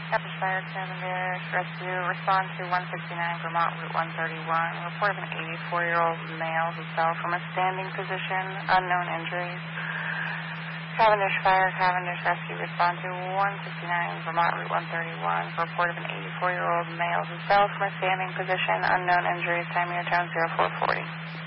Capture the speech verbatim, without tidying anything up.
Capital Fire Cavendish Rescue, respond to one sixty-nine Vermont Route one thirty-one. Report of an eighty-four-year-old male who fell from a standing position, unknown injuries. Cavendish Fire Cavendish Rescue, respond to one sixty-nine Vermont Route one thirty-one. Report of an eighty-four-year-old male who fell from a standing position, unknown injuries. Time your tone zero four forty.